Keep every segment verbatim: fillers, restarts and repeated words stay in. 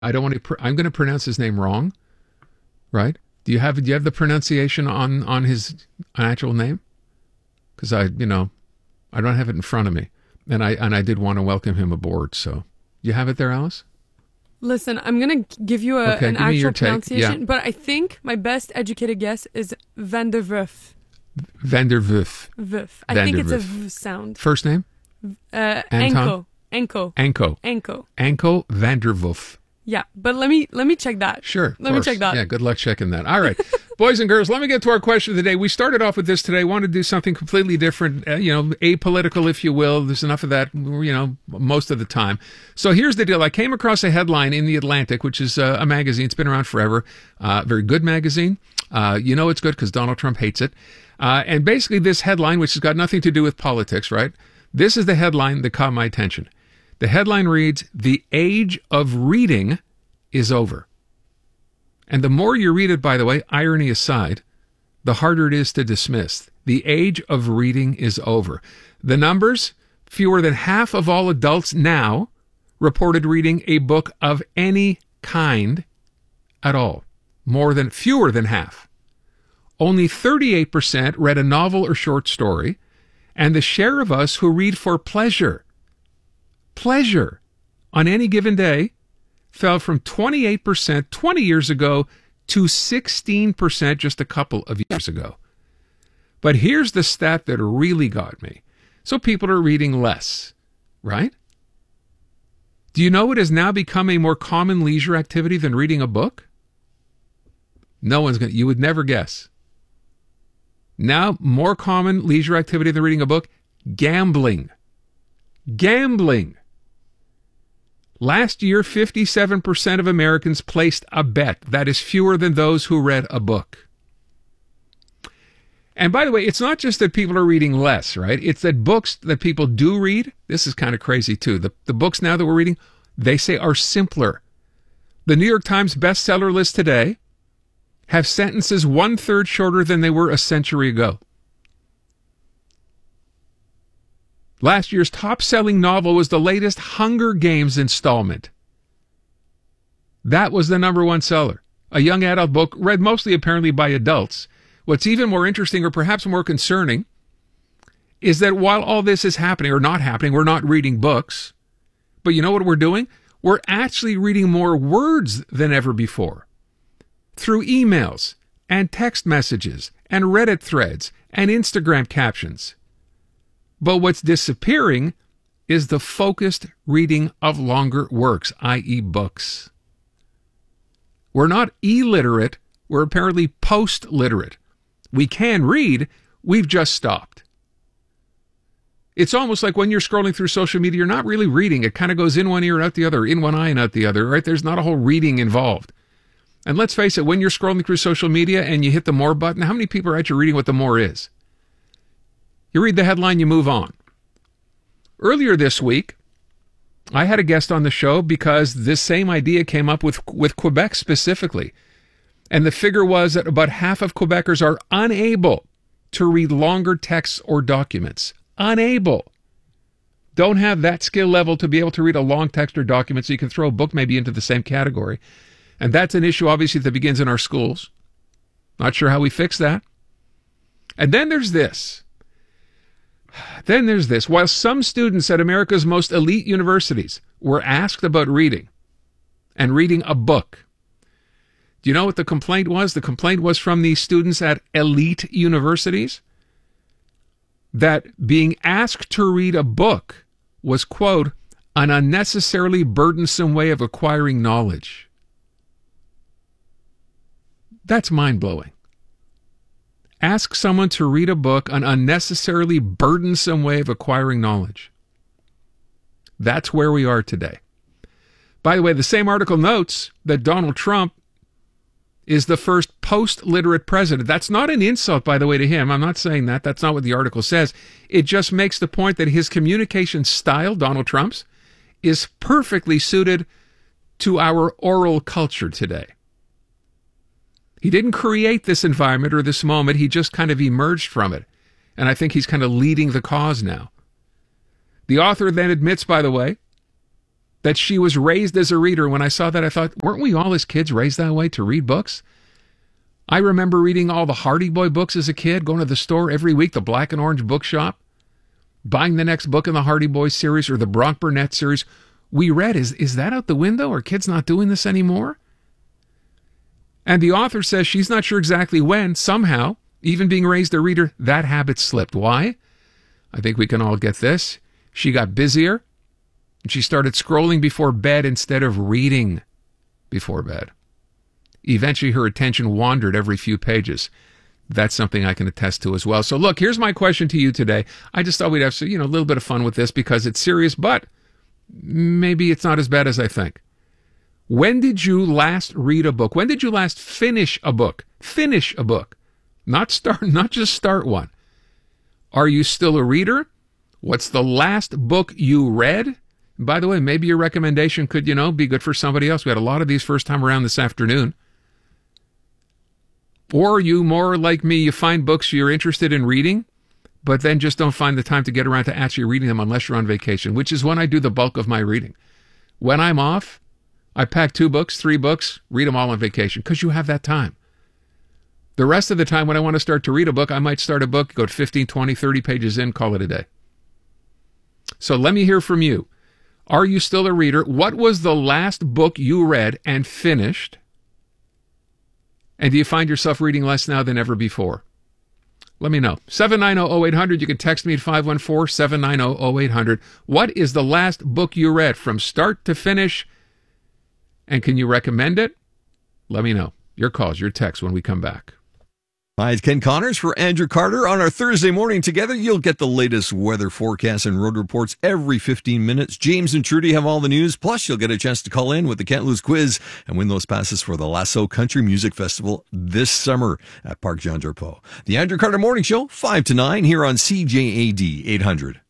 I don't want to. Pr- I'm going to pronounce his name wrong, right? Do you have do you have the pronunciation on on his actual name? Because I, you know, I don't have it in front of me, and I and I did want to welcome him aboard. So you have it there, Alice? Listen, I'm gonna give you a, okay, an give me your actual take. pronunciation, Yeah. but I think my best educated guess is Van der Wurf. Van der Wurf. Wurf. I Van think der it's a Wurf. V sound. First name? Uh, Anton? Enko. Enko. Anko. Enko. Anko van der Wurf. Yeah, but let me let me check that. Sure. Let me check that. Yeah, good luck checking that. All right. Boys and girls, let me get to our question of the day. We started off with this today. Wanted to do something completely different, uh, you know, apolitical, if you will. There's enough of that, you know, most of the time. So here's the deal. I came across a headline in The Atlantic, which is uh, a magazine. It's been around forever. Uh, very good magazine. Uh, you know it's good because Donald Trump hates it. Uh, and basically this headline, which has got nothing to do with politics, right? This is the headline that caught my attention. The headline reads, "The age of reading is over." And the more you read it, by the way, irony aside, the harder it is to dismiss. The age of reading is over. The numbers, fewer than half of all adults now reported reading a book of any kind at all. More than, fewer than half. Only thirty-eight percent read a novel or short story, and the share of us who read for pleasure, pleasure, on any given day, fell from twenty-eight percent twenty years ago to sixteen percent just a couple of years ago. But here's the stat that really got me. So people are reading less, right? Do you know it has now become a more common leisure activity than reading a book? No one's going to, you would never guess. Now, more common leisure activity than reading a book, gambling. Gambling. Last year, fifty-seven percent of Americans placed a bet. That is fewer than those who read a book. And by the way, it's not just that people are reading less, right? It's that books that people do read, this is kind of crazy too. The, the books now that we're reading, they say are simpler. The New York Times bestseller list today have sentences one-third shorter than they were a century ago. Last year's top-selling novel was the latest Hunger Games installment. That was the number one seller. A young adult book read mostly apparently by adults. What's even more interesting, or perhaps more concerning, is that while all this is happening, or not happening, we're not reading books. But you know what we're doing? We're actually reading more words than ever before. Through emails, and text messages, and Reddit threads, and Instagram captions. But what's disappearing is the focused reading of longer works, that is books. We're not illiterate, we're apparently post-literate. We can read, we've just stopped. It's almost like when you're scrolling through social media, you're not really reading. It kind of goes in one ear and out the other, in one eye and out the other, right? There's not a whole reading involved. And let's face it, when you're scrolling through social media and you hit the more button, how many people are actually reading what the more is? You read the headline, you move on. Earlier this week, I had a guest on the show because this same idea came up with, with Quebec specifically. And the figure was that about half of Quebecers are unable to read longer texts or documents. Unable. Don't have that skill level to be able to read a long text or document, so you can throw a book maybe into the same category. And that's an issue, obviously, that begins in our schools. Not sure how we fix that. And then there's this. Then there's this. While some students at America's most elite universities were asked about reading and reading a book, do you know what the complaint was? The complaint was from the students at elite universities that being asked to read a book was, quote, an unnecessarily burdensome way of acquiring knowledge. That's mind-blowing. Ask someone to read a book, an unnecessarily burdensome way of acquiring knowledge. That's where we are today. By the way, the same article notes that Donald Trump is the first post-literate president. That's not an insult, by the way, to him. I'm not saying that. That's not what the article says. It just makes the point that his communication style, Donald Trump's, is perfectly suited to our oral culture today. He didn't create this environment or this moment. He just kind of emerged from it. And I think he's kind of leading the cause now. The author then admits, by the way, that she was raised as a reader. When I saw that, I thought, weren't we all as kids raised that way to read books? I remember reading all the Hardy Boy books as a kid, going to the store every week, the Black and Orange bookshop, buying the next book in the Hardy Boys series or the Bronk Burnett series. We read. Is, is that out the window? Are kids not doing this anymore? And the author says she's not sure exactly when, somehow, even being raised a reader, that habit slipped. Why? I think we can all get this. She got busier, and she started scrolling before bed instead of reading before bed. Eventually, her attention wandered every few pages. That's something I can attest to as well. So look, here's my question to you today. I just thought we'd have you know, a little bit of fun with this because it's serious, but maybe it's not as bad as I think. When did you last read a book? When did you last finish a book? Finish a book. Not start, not just start one. Are you still a reader? What's the last book you read? By the way, maybe your recommendation could, you know, be good for somebody else. We had a lot of these first time around this afternoon. Or are you more like me, you find books you're interested in reading, but then just don't find the time to get around to actually reading them unless you're on vacation, which is when I do the bulk of my reading. When I'm off, I pack two books, three books, read them all on vacation, because you have that time. The rest of the time when I want to start to read a book, I might start a book, go to fifteen, twenty, thirty pages in, call it a day. So let me hear from you. Are you still a reader? What was the last book you read and finished? And do you find yourself reading less now than ever before? Let me know. seven nine zero, zero eight hundred. You can text me at five one four, seven nine zero, zero eight hundred. What is the last book you read from start to finish? And can you recommend it? Let me know. Your calls, your texts when we come back. Hi, it's Ken Connors for Andrew Carter. On our Thursday morning together, you'll get the latest weather forecasts and road reports every fifteen minutes. James and Trudy have all the news. Plus, you'll get a chance to call in with the Can't Lose quiz and win those passes for the Lasso Country Music Festival this summer at Parc Jean-Drapeau. The Andrew Carter Morning Show, five to nine, here on C J A D eight hundred.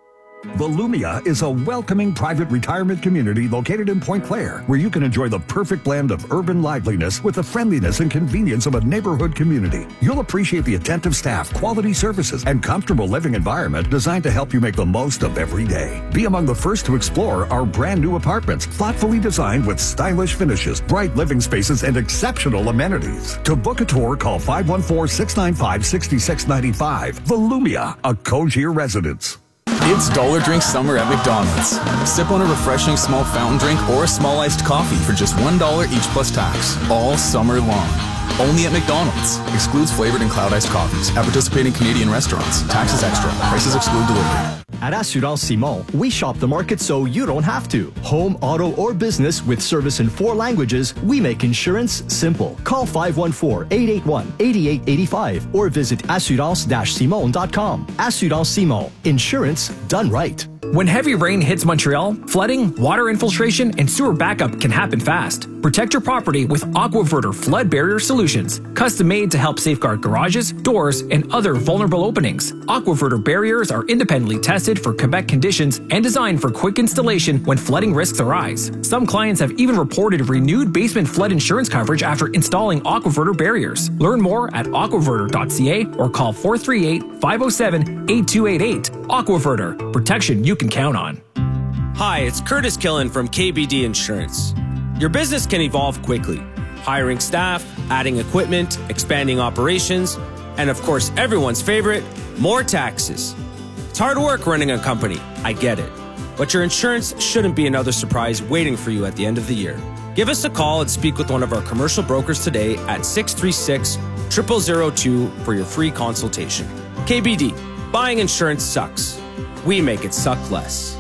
Volumia is a welcoming private retirement community located in Point Claire, where you can enjoy the perfect blend of urban liveliness with the friendliness and convenience of a neighborhood community. You'll appreciate the attentive staff, quality services, and comfortable living environment designed to help you make the most of every day. Be among the first to explore our brand new apartments, thoughtfully designed with stylish finishes, bright living spaces, and exceptional amenities. To book a tour, call five one four, six nine five, six six nine five. Volumia, a Cogier residence. It's Dollar Drink Summer at McDonald's. Sip on a refreshing small fountain drink or a small iced coffee for just one dollar each plus tax, all summer long. Only at McDonald's. Excludes flavored and cloud iced coffees. At participating Canadian restaurants. Taxes extra. Prices exclude delivery. At Assurance Simon, we shop the market so you don't have to. Home, auto, or business with service in four languages, we make insurance simple. Call five one four, eight eight one, eight eight eight five or visit assurance dash simon dot com. Assurance Simon. Insurance done right. When heavy rain hits Montreal, flooding, water infiltration, and sewer backup can happen fast. Protect your property with AquaVerter flood barrier solutions, custom made to help safeguard garages, doors, and other vulnerable openings. AquaVerter barriers are independently tested for Quebec conditions and designed for quick installation when flooding risks arise. Some clients have even reported renewed basement flood insurance coverage after installing AquaVerter barriers. Learn more at aquaverter dot c a or call four three eight, five oh seven, eight two eight eight. AquaVerter, protection you can count on. Hi, it's Curtis Killen from K B D Insurance. Your business can evolve quickly. Hiring staff, adding equipment, expanding operations, and of course, everyone's favorite, more taxes. It's hard work running a company, I get it. But your insurance shouldn't be another surprise waiting for you at the end of the year. Give us a call and speak with one of our commercial brokers today at six three six, zero zero zero two for your free consultation. K B D, buying insurance sucks. We make it suck less.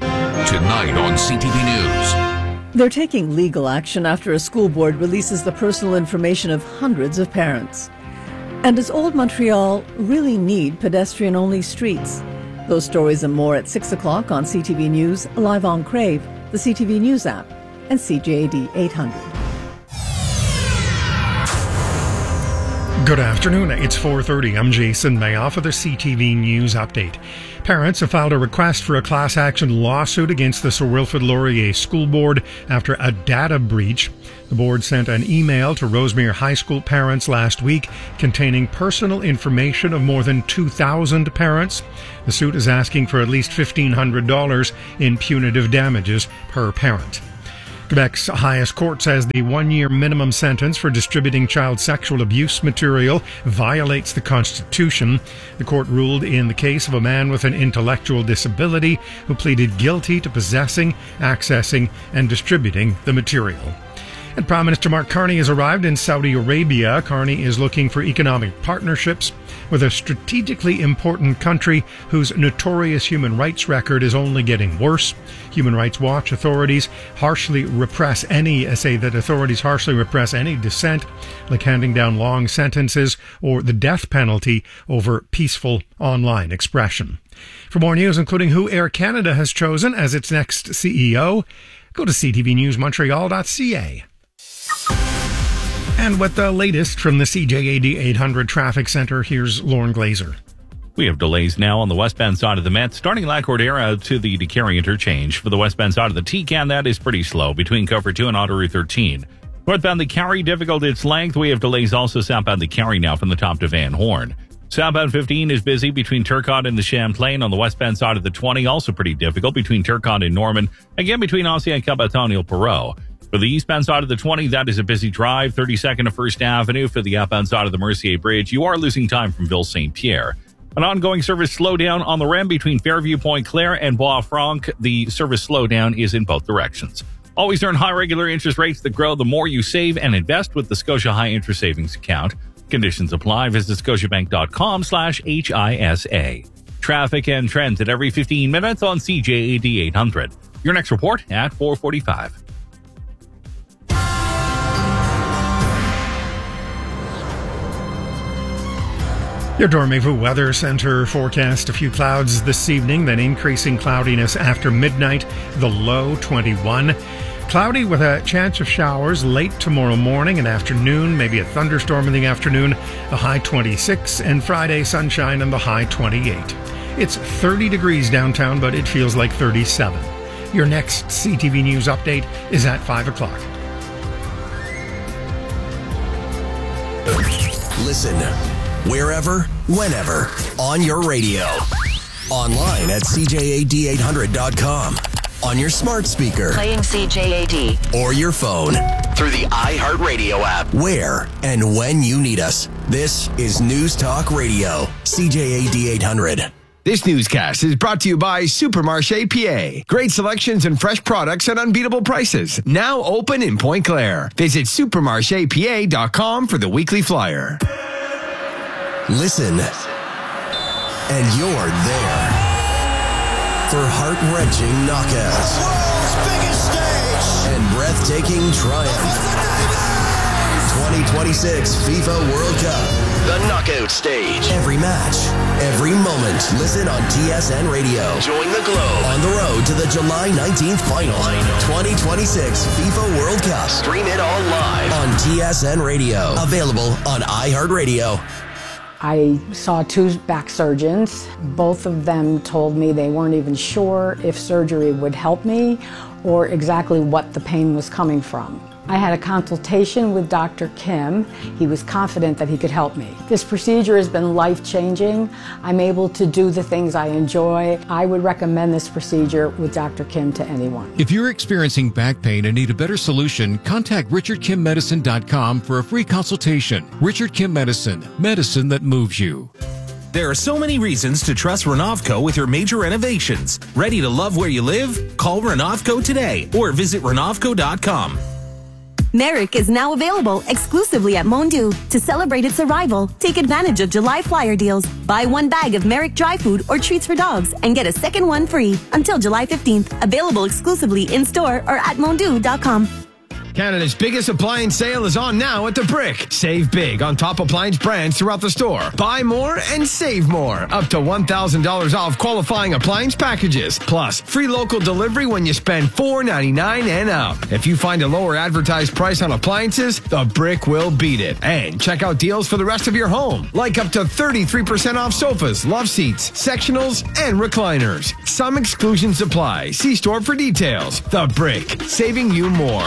Tonight on C T V News. They're taking legal action after a school board releases the personal information of hundreds of parents. And does Old Montreal really need pedestrian-only streets? Those stories and more at six o'clock on C T V News, live on Crave, the C T V News app, and C J A D eight hundred. Good afternoon. It's four thirty. I'm Jason Mayoff with the C T V News Update. Parents have filed a request for a class action lawsuit against the Sir Wilfrid Laurier School Board after a data breach. The board sent an email to Rosemere High School parents last week containing personal information of more than two thousand parents. The suit is asking for at least fifteen hundred dollars in punitive damages per parent. Quebec's highest court says the one-year minimum sentence for distributing child sexual abuse material violates the Constitution. The court ruled in the case of a man with an intellectual disability who pleaded guilty to possessing, accessing, and distributing the material. And Prime Minister Mark Carney has arrived in Saudi Arabia. Carney is looking for economic partnerships with a strategically important country whose notorious human rights record is only getting worse. Human Rights Watch authorities harshly repress any, say that authorities harshly repress any dissent, like handing down long sentences or the death penalty over peaceful online expression. For more news, including who Air Canada has chosen as its next C E O, go to c t v news montreal dot c a. And with the latest from the C J A D eight hundred Traffic Center, here's Lauren Glazer. We have delays now on the westbound side of the Met, starting La Cordera to the DeCarry interchange. For the westbound side of the T C A N, that is pretty slow between Cover two and Auto Route thirteen. Northbound the Carry, difficult its length. We have delays also southbound the Carry now from the top to Van Horn. Southbound fifteen is busy between Turcotte and the Champlain. On the westbound side of the twenty, also pretty difficult between Turcotte and Norman. Again, between Ancien and Cabaton-Ile-Perrot. For the eastbound side of the twenty, that is a busy drive. thirty-second to First Avenue. For the outbound side of the Mercier Bridge, you are losing time from Ville Saint Pierre. An ongoing service slowdown on the R E M between Fairview Point Claire and Bois-Franc. The service slowdown is in both directions. Always earn high regular interest rates that grow the more you save and invest with the Scotia High Interest Savings Account. Conditions apply. Visit scotiabank.com slash HISA. Traffic and trends at every fifteen minutes on C J A D eight hundred. Your next report at four forty-five. Your Dormevu Weather Center forecast: a few clouds this evening, then increasing cloudiness after midnight, the low twenty-one. Cloudy with a chance of showers late tomorrow morning and afternoon, maybe a thunderstorm in the afternoon, a high twenty-six, and Friday sunshine and the high twenty-eight. It's thirty degrees downtown, but it feels like thirty-seven. Your next C T V News update is at five o'clock. Listen wherever, whenever, on your radio. Online at c j a d eight hundred dot com. On your smart speaker. Playing C J A D. Or your phone. Through the iHeartRadio app. Where and when you need us. This is News Talk Radio. C J A D eight hundred. This newscast is brought to you by Supermarché P A. Great selections and fresh products at unbeatable prices. Now open in Point Claire. Visit supermarché p a dot com for the weekly flyer. Listen, and you're there for heart-wrenching knockouts, world's biggest stage, and breathtaking triumph. twenty twenty-six FIFA World Cup, the knockout stage. Every match, every moment. Listen on T S N Radio. Join the globe on the road to the July nineteenth final. twenty twenty-six FIFA World Cup. Stream it all live on T S N Radio. Available on iHeartRadio. I saw two back surgeons. Both of them told me they weren't even sure if surgery would help me or exactly what the pain was coming from. I had a consultation with Doctor Kim. He was confident that he could help me. This procedure has been life-changing. I'm able to do the things I enjoy. I would recommend this procedure with Doctor Kim to anyone. If you're experiencing back pain and need a better solution, contact richard kim medicine dot com for a free consultation. Richard Kim Medicine, medicine that moves you. There are so many reasons to trust Renovco with your major renovations. Ready to love where you live? Call Renovco today or visit renovco dot com. Merrick is now available exclusively at Mondu. To celebrate its arrival, take advantage of July flyer deals. Buy one bag of Merrick dry food or treats for dogs and get a second one free until July fifteenth. Available exclusively in store or at mondu dot com. Canada's biggest appliance sale is on now at The Brick. Save big on top appliance brands throughout the store. Buy more and save more. Up to one thousand dollars off qualifying appliance packages. Plus, free local delivery when you spend four ninety-nine and up. If you find a lower advertised price on appliances, The Brick will beat it. And check out deals for the rest of your home, like up to thirty-three percent off sofas, love seats, sectionals, and recliners. Some exclusions apply. See store for details. The Brick, saving you more.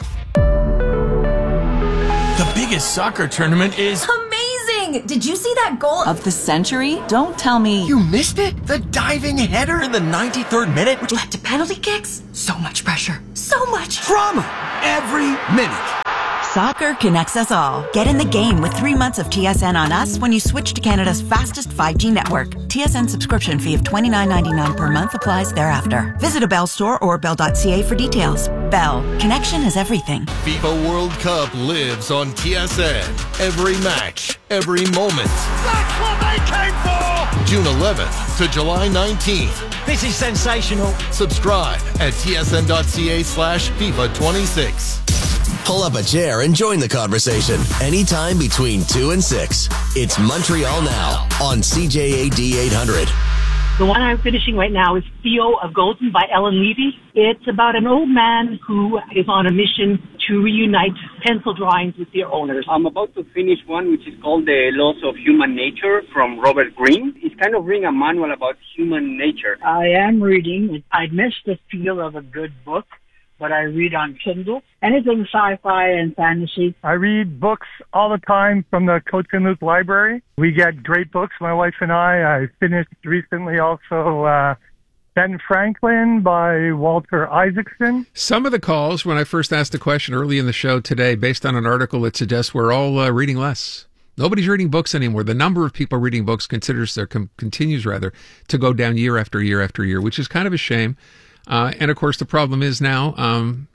The biggest soccer tournament is amazing! Did you see that goal of the century? Don't tell me You missed it? The diving header in the ninety-third minute, which led to penalty kicks? So much pressure. So much drama every minute. Soccer connects us all. Get in the game with three months of T S N on us when you switch to Canada's fastest five G network. T S N subscription fee of twenty-nine ninety-nine per month applies thereafter. Visit a Bell store or bell dot c a for details. Bell. Connection is everything. FIFA World Cup lives on T S N. Every match, every moment. That's what they came for! June eleventh to July nineteenth. This is sensational. Subscribe at t s n dot c a slash FIFA twenty-six. Pull up a chair and join the conversation anytime between two and six. It's Montreal Now on C J A D eight hundred. The one I'm finishing right now is Theo of Golden by Ellen Levy. It's about an old man who is on a mission to reunite pencil drawings with their owners. I'm about to finish one which is called The Laws of Human Nature from Robert Greene. It's kind of reading a manual about human nature. I am reading. I miss the feel of a good book, but I read on Kindle. Anything sci-fi and fantasy. I read books all the time from the Coach and Luke Library. We get great books, my wife and I. I finished recently also uh, Ben Franklin by Walter Isaacson. Some of the calls, when I first asked the question early in the show today, based on an article that suggests we're all uh, reading less. Nobody's reading books anymore. The number of people reading books considers their com- continues rather to go down year after year after year, which is kind of a shame. Uh, and of course, the problem is now um,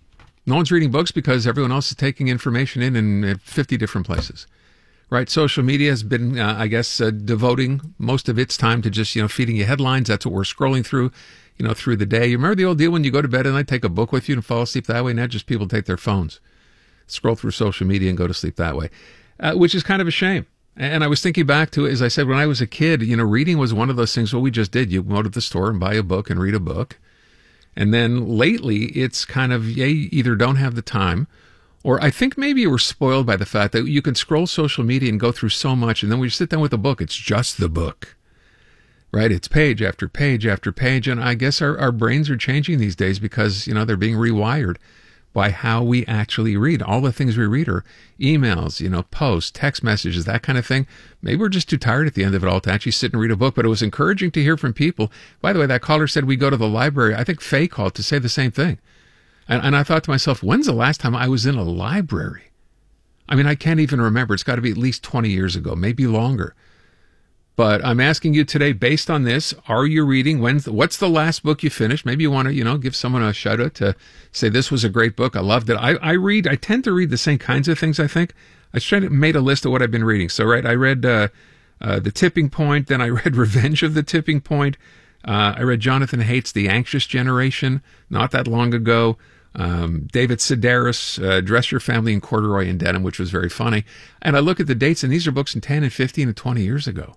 no one's reading books because everyone else is taking information in in fifty different places, right? Social media has been, uh, I guess, uh, devoting most of its time to just, you know, feeding you headlines. That's what we're scrolling through, you know, through the day. You remember the old deal when you go to bed at night, take a book with you and fall asleep that way? Now just people take their phones, scroll through social media and go to sleep that way, uh, which is kind of a shame. And I was thinking back to, as I said, when I was a kid, you know, reading was one of those things, what we just did. You go to the store and buy a book and read a book. And then lately, it's kind of, yeah, you either don't have the time, or I think maybe you were spoiled by the fact that you can scroll social media and go through so much, and then when you sit down with a book, it's just the book, right? It's page after page after page, and I guess our, our brains are changing these days because, you know, they're being rewired by how we actually read. All the things we read are emails, you know, posts, text messages, that kind of thing. Maybe we're just too tired at the end of it all to actually sit and read a book, but it was encouraging to hear from people. By the way, that caller said we go to the library. I think Faye called to say the same thing. And, and I thought to myself, when's the last time I was in a library? I mean, I can't even remember. It's got to be at least twenty years ago, maybe longer. But I'm asking you today, based on this, are you reading? When's the, what's the last book you finished? Maybe you want to, you know, give someone a shout out to say this was a great book. I loved it. I, I read, I tend to read the same kinds of things, I think. I tried to made a list of what I've been reading. So, right, I read uh, uh, The Tipping Point, then I read Revenge of the Tipping Point. Uh, I read Jonathan Haidt's The Anxious Generation not that long ago. Um, David Sedaris, uh, Dress Your Family in Corduroy and Denim, which was very funny. And I look at the dates, and these are books from ten and fifteen and twenty years ago.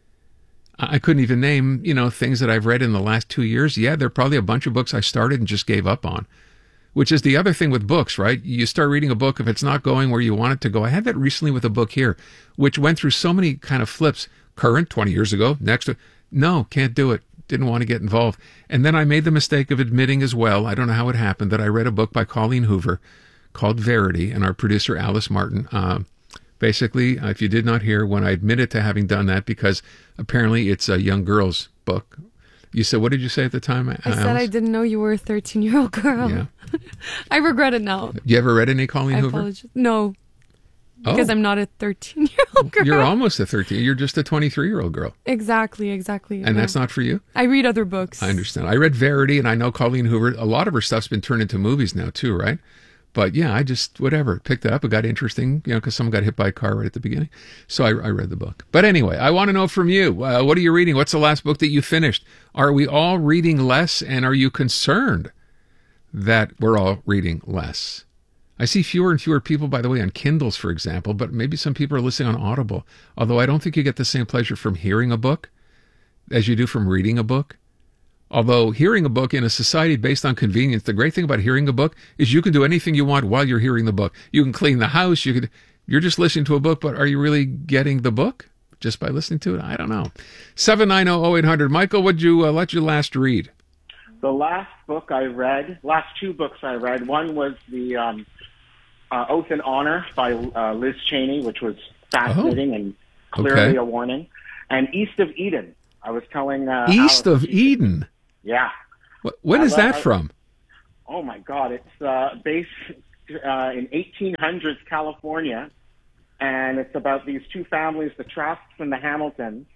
I couldn't even name, you know, things that I've read in the last two years. Yeah, there are probably a bunch of books I started and just gave up on, which is the other thing with books, right? You start reading a book, if it's not going where you want it to go. I had that recently with a book here, which went through so many kind of flips. Current, twenty years ago, next, no, can't do it. Didn't want to get involved. And then I made the mistake of admitting as well, I don't know how it happened, that I read a book by Colleen Hoover called Verity, and our producer, Alice Martin, uh, basically, if you did not hear, when I admitted to having done that, because apparently it's a young girl's book. You said, what did you say at the time, Alice? I said I didn't know you were a thirteen-year-old girl. Yeah. I regret it now. You ever read any Colleen I Hoover? Apologize. No. Oh. Because I'm not a thirteen-year-old girl. You're almost a thirteen. You're just a twenty-three-year-old girl. Exactly, exactly. And no. that's not for you? I read other books. I understand. I read Verity, and I know Colleen Hoover. A lot of her stuff's been turned into movies now, too, right? But yeah, I just, whatever, picked it up. It got interesting, you know, because someone got hit by a car right at the beginning. So I, I read the book. But anyway, I want to know from you, uh, what are you reading? What's the last book that you finished? Are we all reading less, and are you concerned that we're all reading less? I see fewer and fewer people, by the way, on Kindles, for example, but maybe some people are listening on Audible. Although I don't think you get the same pleasure from hearing a book as you do from reading a book. Although hearing a book in a society based on convenience, the great thing about hearing a book is you can do anything you want while you're hearing the book. You can clean the house. You could, you're just listening to a book, but are you really getting the book just by listening to it? I don't know. seven nine zero, zero eight hundred. Michael, what'd you uh, let you last read? The last book I read, last two books I read, one was the um, uh, Oath and Honor by uh, Liz Cheney, which was fascinating oh. and clearly okay. a warning. And East of Eden. I was telling uh, East Alice, of Eden? Yeah. What, when I is love, that I, from? Oh, my God. It's uh, based uh, in eighteen hundreds California, and it's about these two families, the Trasks and the Hamiltons.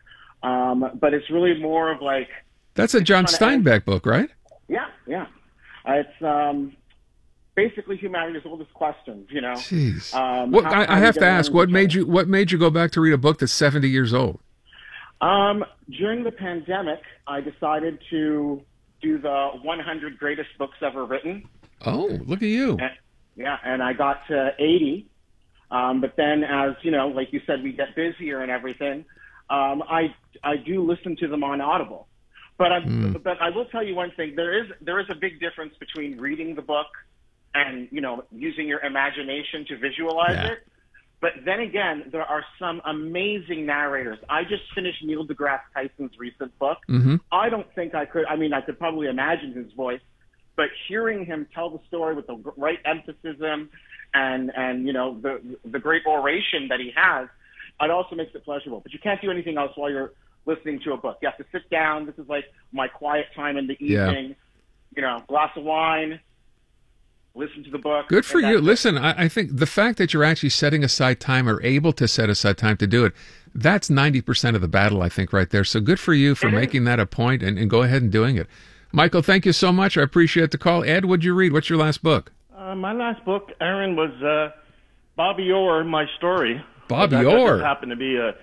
Um, but it's really more of like... That's a John Steinbeck book, right? Yeah, yeah. Uh, it's um, basically humanity's oldest questions, you know. Jeez. Um, what, how, I, how I have to to ask, what made you what made you go back to read a book that's seventy years old? Um, during the pandemic, I decided to do the one hundred greatest books ever written. Oh, look at you. And, yeah, and I got to eighty. Um, but then as, you know, like you said, we get busier and everything. Um, I, I do listen to them on Audible. But, I'm, mm. but I will tell you one thing. There is, there is a big difference between reading the book and, you know, using your imagination to visualize yeah. it. But then again, there are some amazing narrators. I just finished Neil deGrasse Tyson's recent book. Mm-hmm. I don't think I could, I mean, I could probably imagine his voice, but hearing him tell the story with the right emphasis and, and you know, the, the great oration that he has, it also makes it pleasurable. But you can't do anything else while you're listening to a book. You have to sit down. This is like my quiet time in the evening, yeah. you know, glass of wine, listen to the book. Good for you. It. Listen, I, I think the fact that you're actually setting aside time or able to set aside time to do it, that's ninety percent of the battle, I think, right there. So good for you for it making is. that a point and, and go ahead and doing it. Michael, thank you so much. I appreciate the call. Ed, what'd you read? What's your last book? Uh, my last book, Aaron, was uh, Bobby Orr, My Story. Bobby I Orr. just happen to be a,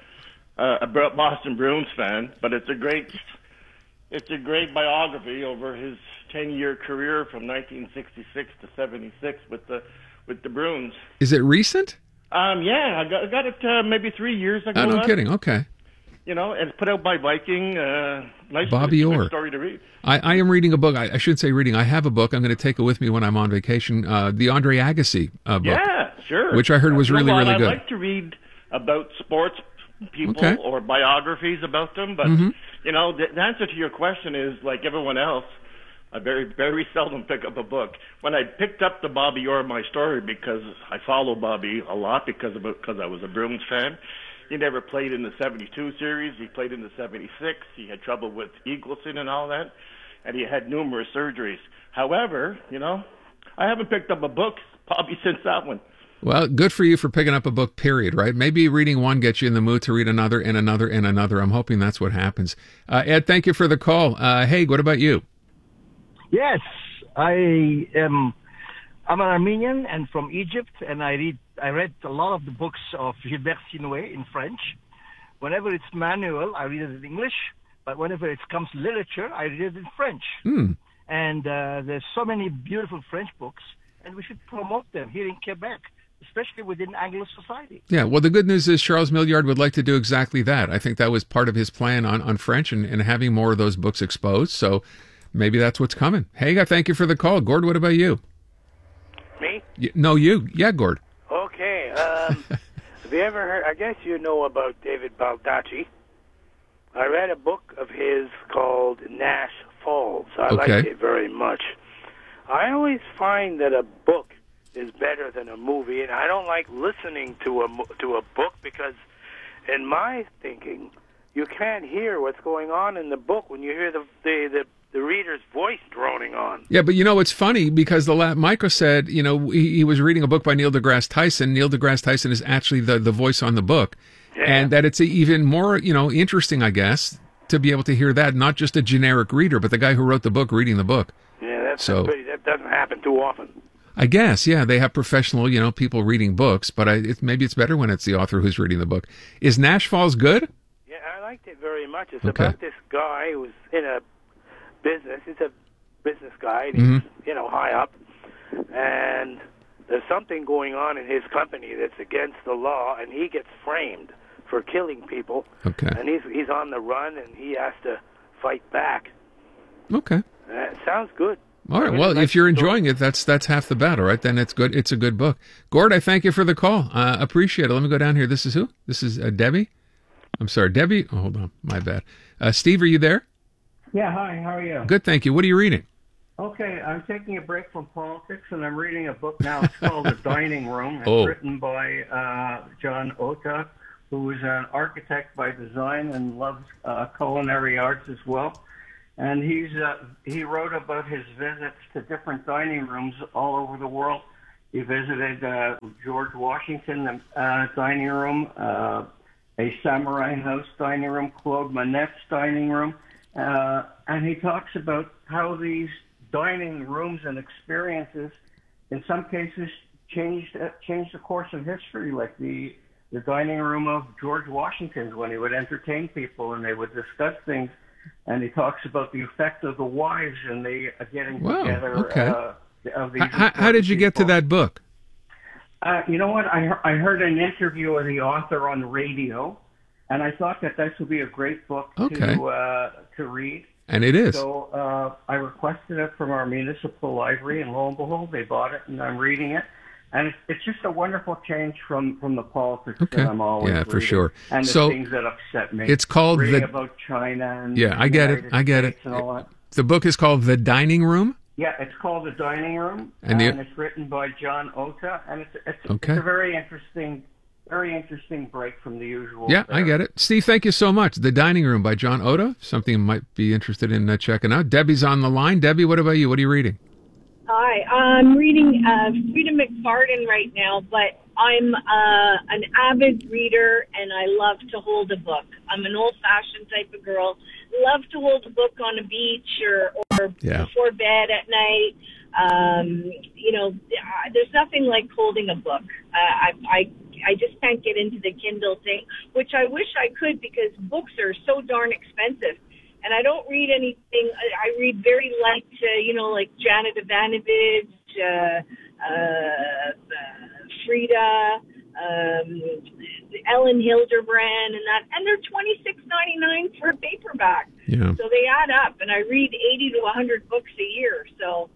a Boston Bruins fan, but it's a great, it's a great biography over his ten-year career from nineteen sixty-six to seventy-six with the with the Bruins. Is it recent? Um, yeah, I got, I got it uh, maybe three years ago. Oh, no now. kidding. Okay. You know, it's put out by Viking. Uh, nice Bobby nice Orr. story to read. I, I am reading a book. I, I shouldn't say reading. I have a book. I'm going to take it with me when I'm on vacation. Uh, the Andre Agassi uh, book. Yeah, sure. Which I heard was You know really, what? really good. I like to read about sports people Okay. or biographies about them, but Mhm. you know, the, the answer to your question is like everyone else. I very, very seldom pick up a book. When I picked up the Bobby Orr My Story because I follow Bobby a lot because of because I was a Bruins fan. He never played in the seventy-two series. He played in the seventy-six. He had trouble with Eagleson and all that, and he had numerous surgeries. However, you know, I haven't picked up a book probably since that one. Well, good for you for picking up a book, period, right? Maybe reading one gets you in the mood to read another and another and another. I'm hoping that's what happens. Uh, Ed, thank you for the call. Uh, Haig, what about you? Yes, I am. I'm an Armenian and from Egypt, and I read. I read a lot of the books of Gilbert Sinoué in French. Whenever it's manual, I read it in English. But whenever it comes literature, I read it in French. Hmm. And uh, there's so many beautiful French books, and we should promote them here in Quebec, especially within Anglo society. Yeah, well, the good news is Charles Milliard would like to do exactly that. I think that was part of his plan on, on French and, and having more of those books exposed. So maybe that's what's coming. Hey, I thank you for the call. Gord, what about you? Me? Y- no, you. Yeah, Gord. Okay. Um, have you ever heard? I guess you know about David Baldacci. I read a book of his called Nash Falls. I Okay. liked it very much. I always find that a book is better than a movie, and I don't like listening to a mo- to a book because, in my thinking, you can't hear what's going on in the book when you hear the the the, the reader's voice droning on. Yeah, but you know, it's funny because the la- Michael said, you know, he, he was reading a book by Neil deGrasse Tyson. Neil deGrasse Tyson is actually the, the voice on the book. And that it's even more, you know, interesting, I guess, to be able to hear that, not just a generic reader, but the guy who wrote the book reading the book. Yeah, that's So- pretty, that doesn't happen too often. I guess, yeah, they have professional, you know, people reading books, but I, it, maybe it's better when it's the author who's reading the book. Is Nash Falls good? Yeah, I liked it very much. It's Okay. about this guy who's in a business. He's a business guy, and he's, Mhm. you know, high up. And there's something going on in his company that's against the law, and he gets framed for killing people. Okay. And he's he's on the run, and he has to fight back. Okay. Uh, sounds good. All right. Well, if you're enjoying it, that's that's half the battle, right? Then it's good. It's a good book. Gord, I thank you for the call. Uh, appreciate it. Let me go down here. This is who? This is uh, Debbie. I'm sorry, Debbie. Oh, hold on. My bad. Uh, Steve, are you there? Yeah, hi, how are you? Good, thank you. What are you reading? Okay, I'm taking a break from politics, and I'm reading a book now. It's called The Dining Room. It's Oh. written by uh, John Ota, who is an architect by design and loves uh, culinary arts as well. And he's uh, he wrote about his visits to different dining rooms all over the world. He visited uh, George Washington uh, dining room, uh, a Samurai House dining room, Claude Monet's dining room, uh, and he talks about how these dining rooms and experiences, in some cases, changed uh, changed the course of history, like the the dining room of George Washington's when he would entertain people and they would discuss things. And he talks about the effect of the wives and the uh, getting Wow, together okay. uh, of these. How, how did you get to that book? Uh, you know what? I, he- I heard an interview of the author on the radio, and I thought that this would be a great book Okay. to uh, to read. And it is. So uh, I requested it from our municipal library, and lo and behold, they bought it, and I'm reading it. And it's, it's just a wonderful change from, from the politics Okay. that I'm always Yeah, for reading, sure. and the So, things that upset me. it's called reading The- about China and Yeah, I get it. United I get it. States and all that. The book is called The Dining Room. Yeah, it's called The Dining Room, And and, the- it's written by John Ota, and it's it's, Okay. it's a very interesting, very interesting break from the usual. Yeah, fare. I get it. Steve, thank you so much. The Dining Room by John Oda. Something you might be interested in uh, checking out. Debbie's on the line. Debbie, what about you? What are you reading? Hi, I'm reading uh, Frida McFarlane right now, but I'm uh, an avid reader and I love to hold a book. I'm an old-fashioned type of girl. Love to hold a book on a beach or, or Yeah. before bed at night. Um, you know, uh, there's nothing like holding a book. Uh, I, I I just can't get into the Kindle thing, which I wish I could because books are so darn expensive. And I don't read anything. I, I read very light, uh, you know, like Janet Ivanovich, uh, uh, Frida, um, Ellen Hildebrand, and that. And they're twenty-six ninety-nine for a paperback. Yeah. So they add up, and I read eighty to one hundred books a year. So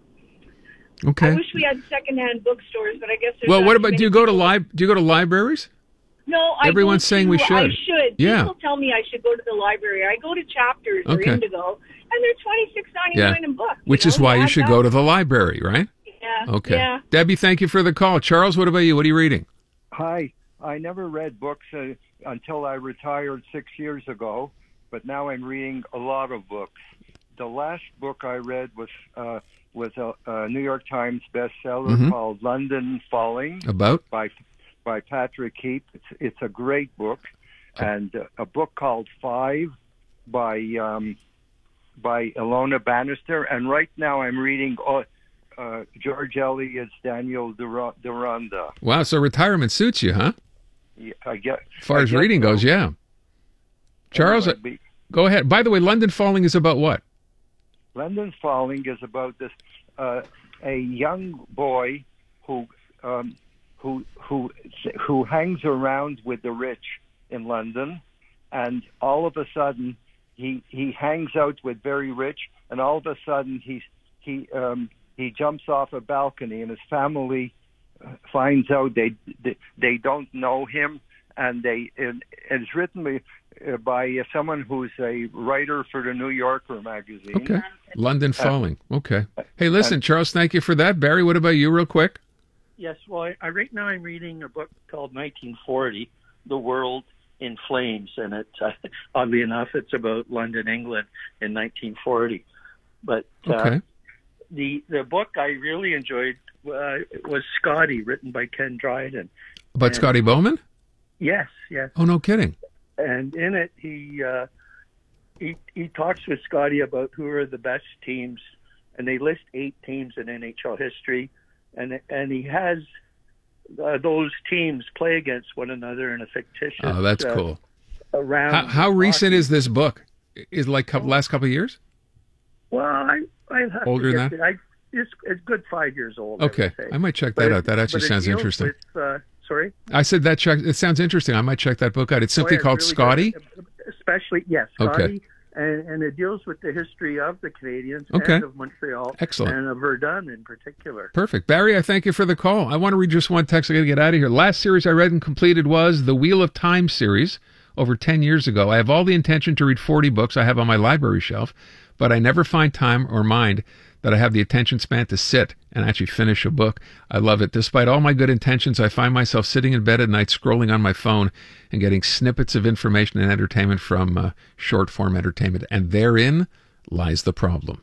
Okay. I wish we had secondhand bookstores, but I guess there's Well, not what too about many do you go to people- li- do you go to libraries? No, I Everyone's go saying to, we should. I should. Yeah. People tell me I should go to the library. I go to Chapters or Okay. Indigo, and they're twenty-six Yeah. ninety-nine a book. Which you is know? why you Add should that go up. to the library, right? Yeah. Okay. Yeah. Debbie, thank you for the call. Charles, what about you? What are you reading? Hi. I never read books uh, until I retired six years ago, but now I'm reading a lot of books. The last book I read was uh, was a, a New York Times bestseller Mhm. called London Falling. About? by by Patrick Heath. It's it's a great book, and uh, a book called Five by um, by Ilona Bannister. And right now I'm reading uh, uh, George Eliot's Daniel Dura- Deronda. Wow, so retirement suits you, huh? Yeah, I get. As far I as guess reading so. goes, yeah. Charles, Anyway, be- go ahead. By the way, London Falling is about what? London Falling is about this uh, a young boy who um, who who who hangs around with the rich in London, and all of a sudden he he hangs out with very rich, and all of a sudden he he um, he jumps off a balcony, and his family uh, finds out they they, they don't know him, and they it, it's written by, uh, by uh, someone who's a writer for the New Yorker magazine. Okay. London Uh, Falling. Okay. Hey, listen, and- Charles, thank you for that. Barry, what about you, real quick? Yes, well, I, I right now I'm reading a book called nineteen forty, The World in Flames, and it's uh, oddly enough, it's about London, England in nineteen forty. But uh, Okay. the the book I really enjoyed uh, was Scotty, written by Ken Dryden. About And- Scotty Bowman? Yes, yes. Oh, no kidding. And in it, he uh, he he talks with Scotty about who are the best teams, and they list eight teams in N H L history, and and he has uh, those teams play against one another in a fictitious. Oh, that's uh, cool. Around How, how recent is this book? Is it like couple, last couple of years? Well, I I have Older to than guess that? it. it's it's good five years old. Okay, I, would say. I might check But that it- out. That actually but it sounds deals interesting. With, uh, sorry. I said that check. It sounds interesting. I might check that book out. It's simply Oh, yeah, called really Scotty. good. Especially, yes, Okay. Scotty. And, and it deals with the history of the Canadians Okay. and of Montreal. Excellent. And of Verdun in particular. Perfect. Barry, I thank you for the call. I want to read just one text. I got to get out of here. Last series I read and completed was the Wheel of Time series over ten years ago. I have all the intention to read forty books I have on my library shelf, but I never find time or mind that I have the attention span to sit and actually finish a book. I love it. Despite all my good intentions, I find myself sitting in bed at night scrolling on my phone and getting snippets of information and entertainment from uh, short-form entertainment. And therein lies the problem.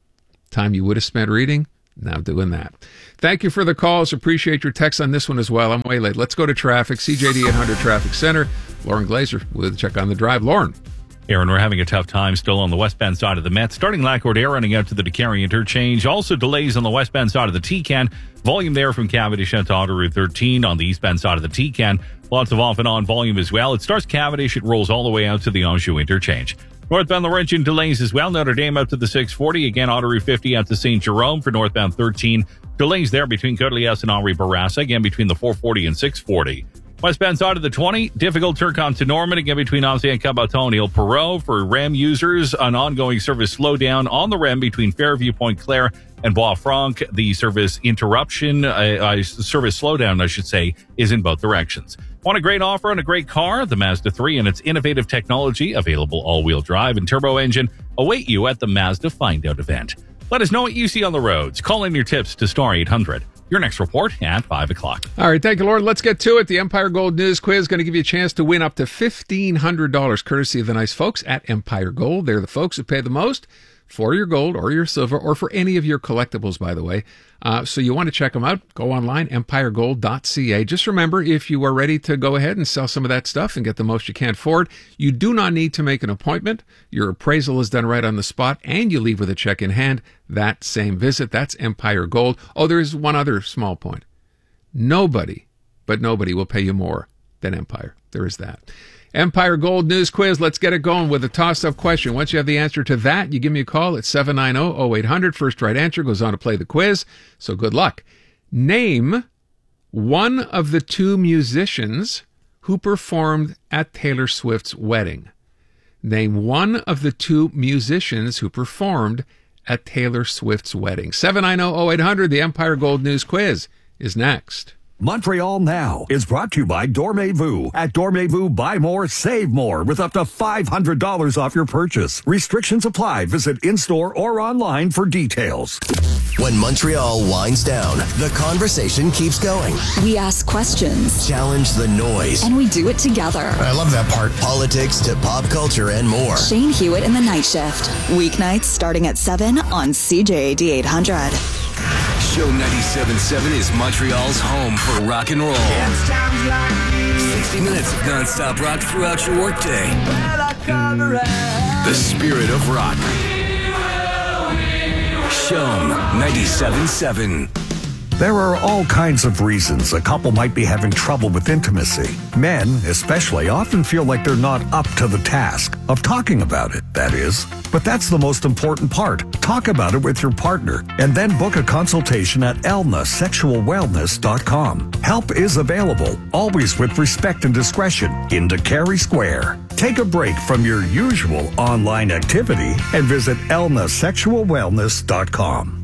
Time you would have spent reading, now doing that. Thank you for the calls. Appreciate your text on this one as well. I'm way late. Let's go to traffic. C J D eight hundred Traffic Center. Lauren Glazer with Check on the Drive. Lauren. Aaron, we're having a tough time still on the westbound side of the Met. Starting Lac Air running out to the DeCarry interchange. Also delays on the westbound side of the T-Can. Volume there from Cavendish out to Auto Route thirteen on the eastbound side of the T-Can. Lots of off and on volume as well. It starts Cavendish. It rolls all the way out to the Anjou interchange. Northbound Laurentian delays as well. Notre Dame out to the six forty. Again, Auto Route fifty out to Saint Jerome for northbound thirteen. Delays there between Côte-Liesse and Henri Bourassa. Again, between the four forty and six forty. Westbound side of the twenty, difficult Turcon to Norman, again between Ancien Cabaton and Ile Perrot. For R E M users, an ongoing service slowdown on the R E M between Fairview, Point Claire, and Bois Franc. The service interruption, uh, uh, service slowdown, I should say, is in both directions. Want a great offer on a great car? The Mazda three and its innovative technology, available all-wheel drive and turbo engine, await you at the Mazda Find Out event. Let us know what you see on the roads. Call in your tips to Star eight hundred. Your next report at five o'clock. All right, thank you, Lauren. Let's get to it. The Empire Gold News Quiz is going to give you a chance to win up to fifteen hundred dollars, courtesy of the nice folks at Empire Gold. They're the folks who pay the most for your gold or your silver or for any of your collectibles, by the way. Uh, so you want to check them out. Go online, empire gold dot c a. Just remember, if you are ready to go ahead and sell some of that stuff and get the most you can for it, you do not need to make an appointment. Your appraisal is done right on the spot, and you leave with a check in hand that same visit. That's Empire Gold. Oh, there is one other small point. Nobody, but nobody will pay you more than Empire. There is that. Empire Gold News Quiz. Let's get it going with a toss-up question. Once you have the answer to that, you give me a call at seven nine zero, zero eight hundred. First right answer goes on to play the quiz. So good luck. Name one of the two musicians who performed at Taylor Swift's wedding. Name one of the two musicians who performed at Taylor Swift's wedding. seven nine zero, zero eight hundred. The Empire Gold News Quiz is next. Montreal Now is brought to you by Dormez-vous. At Dormez-vous, buy more, save more with up to five hundred dollars off your purchase. Restrictions apply. Visit in-store or online for details. When Montreal winds down, the conversation keeps going. We ask questions. Challenge the noise. And we do it together. I love that part. Politics to pop culture and more. Shane Hewitt in the Night Shift. Weeknights starting at seven on C J A D eight hundred. Show ninety-seven point seven is Montreal's home for rock and roll. sixty minutes of non-stop rock throughout your workday. The spirit of rock. Show ninety-seven point seven. There are all kinds of reasons a couple might be having trouble with intimacy. Men, especially, often feel like they're not up to the task of talking about it, that is. But that's the most important part. Talk about it with your partner and then book a consultation at elna sexual wellness dot com. Help is available, always with respect and discretion, in DeCarry Square. Take a break from your usual online activity and visit elna sexual wellness dot com.